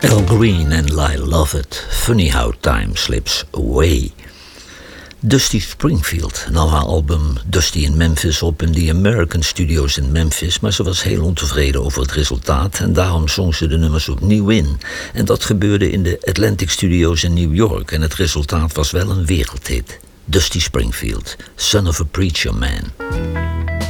Al Green and I Love It. Funny How Time Slips Away. Dusty Springfield nam haar album Dusty in Memphis op in de American Studios in Memphis, maar ze was heel ontevreden over het resultaat en daarom zong ze de nummers opnieuw in. En dat gebeurde in de Atlantic Studios in New York en het resultaat was wel een wereldhit. Dusty Springfield, Son of a Preacher Man.